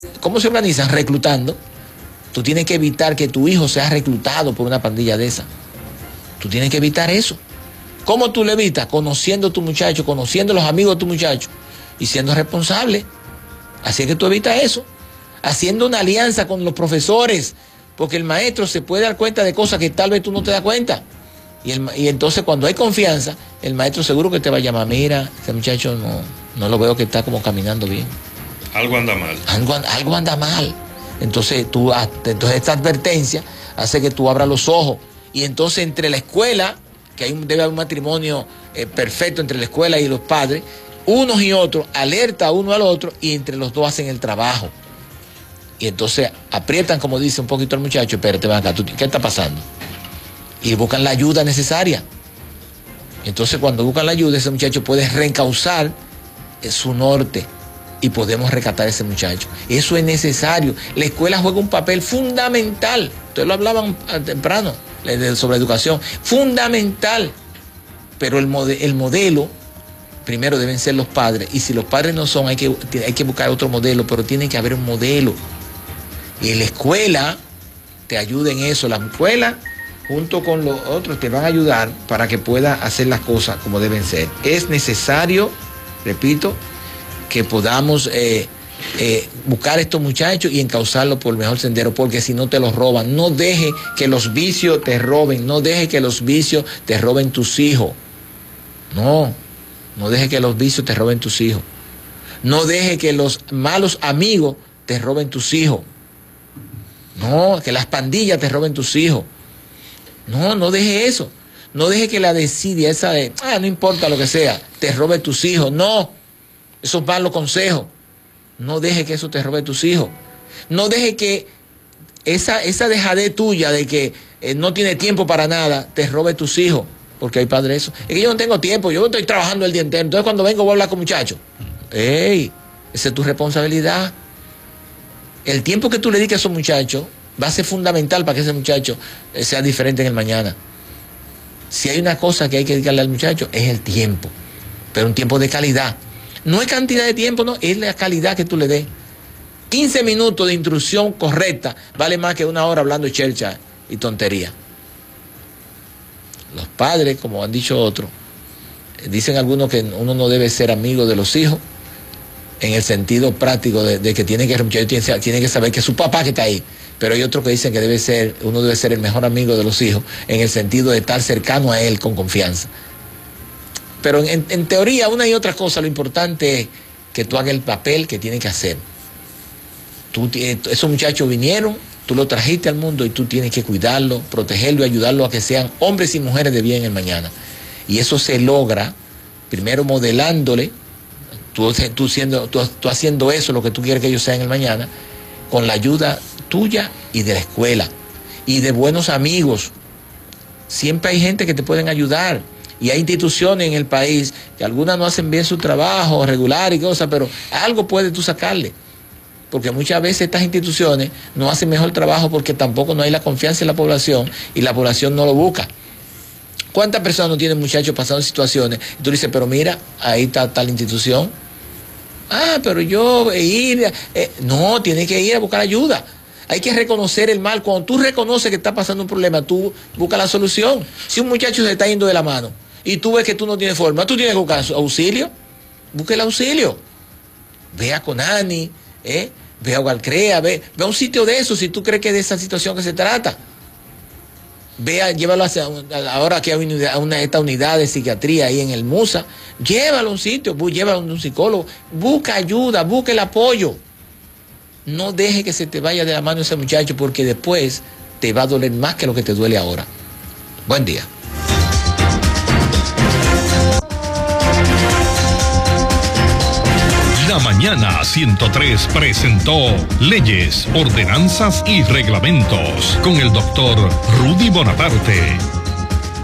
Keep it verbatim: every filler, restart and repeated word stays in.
¿Cómo se organizan? Reclutando. Tú tienes que evitar que tu hijo sea reclutado por una pandilla de esa. Tú tienes que evitar eso. ¿Cómo tú lo evitas? Conociendo a tu muchacho, conociendo a los amigos de tu muchacho y siendo responsable. Así es que tú evitas eso. Haciendo una alianza con los profesores, porque el maestro se puede dar cuenta de cosas que tal vez tú no te das cuenta. Y, el, y entonces cuando hay confianza, el maestro seguro que te va a llamar, mira, ese muchacho no, no lo veo que está como caminando bien. Algo anda mal. Algo, algo anda mal. Entonces, tú, entonces esta advertencia hace que tú abras los ojos. Y entonces entre la escuela, que hay un, debe haber un matrimonio eh, perfecto entre la escuela y los padres, unos y otros, alerta uno al otro y entre los dos hacen el trabajo. Y entonces aprietan, como dice un poquito el muchacho, espérate, ven acá, ¿qué está pasando? Y buscan la ayuda necesaria. Entonces cuando buscan la ayuda, ese muchacho puede reencauzar su norte y podemos rescatar a ese muchacho. Eso es necesario. La escuela juega un papel fundamental. Ustedes lo hablaban temprano sobre educación. Fundamental. Pero el, mode, el modelo, primero deben ser los padres. Y si los padres no son, hay que, hay que buscar otro modelo. Pero tiene que haber un modelo. Y la escuela te ayuda en eso. La escuela, junto con los otros, te van a ayudar para que puedas hacer las cosas como deben ser. Es necesario, repito, que podamos eh, eh, buscar a estos muchachos y encauzarlos por el mejor sendero, porque si no te los roban. No deje que los vicios te roben, no deje que los vicios te roben tus hijos. No, no deje que los vicios te roben tus hijos. No deje que los malos amigos te roben tus hijos. No, que las pandillas te roben tus hijos. No, no deje eso. No deje que la desidia esa de, ah, no importa lo que sea, te robe tus hijos. No. Esos malos consejos. No deje que eso te robe tus hijos. No deje que esa, esa dejadez tuya de que eh, no tiene tiempo para nada te robe tus hijos. Porque hay padres eso. Es que yo no tengo tiempo, yo estoy trabajando el día entero. Entonces cuando vengo voy a hablar con muchachos. ¡Ey! Esa es tu responsabilidad. El tiempo que tú le dediques a esos muchachos va a ser fundamental para que ese muchacho eh, sea diferente en el mañana. Si hay una cosa que hay que dedicarle al muchacho es el tiempo. Pero un tiempo de calidad. No es cantidad de tiempo, no, es la calidad que tú le des. quince minutos de instrucción correcta vale más que una hora hablando de chelcha y tontería. Los padres, como han dicho otros, dicen algunos que uno no debe ser amigo de los hijos en el sentido práctico de, de que tiene que, tiene, tiene que saber que es su papá que está ahí. Pero hay otros que dicen que debe ser, uno debe ser el mejor amigo de los hijos en el sentido de estar cercano a él con confianza. Pero en, en teoría, una y otra cosa, lo importante es que tú hagas el papel que tienes que hacer. Tú, esos muchachos vinieron, tú los trajiste al mundo y tú tienes que cuidarlos, protegerlos y ayudarlos a que sean hombres y mujeres de bien en el mañana. Y eso se logra, primero modelándole, tú, tú, siendo, tú, tú haciendo eso, lo que tú quieres que ellos sean en el mañana, con la ayuda tuya y de la escuela, y de buenos amigos. Siempre hay gente que te pueden ayudar. Y hay instituciones en el país que algunas no hacen bien su trabajo regular y cosas, pero algo puedes tú sacarle. Porque muchas veces estas instituciones no hacen mejor trabajo porque tampoco no hay la confianza en la población y la población no lo busca. ¿Cuántas personas no tienen muchachos pasando situaciones? Y tú dices, pero mira, ahí está tal institución. Ah, pero yo ir... Eh, no, tienes que ir a buscar ayuda. Hay que reconocer el mal. Cuando tú reconoces que está pasando un problema, tú buscas la solución. Si un muchacho se está yendo de la mano y tú ves que tú no tienes forma, tú tienes que buscar auxilio. Busca el auxilio. Ve a Conani, ¿eh? Ve a Gualcrea, ve, ve a un sitio de eso si tú crees que es de esa situación que se trata. Ve a, llévalo hacia, ahora que hay una, una, esta unidad de psiquiatría ahí en el Musa, llévalo a un sitio, llévalo a un psicólogo, busca ayuda, busca el apoyo. No deje que se te vaya de la mano ese muchacho porque después te va a doler más que lo que te duele ahora. Buen día. La Mañana ciento tres presentó Leyes, Ordenanzas y Reglamentos con el doctor Rudy Bonaparte.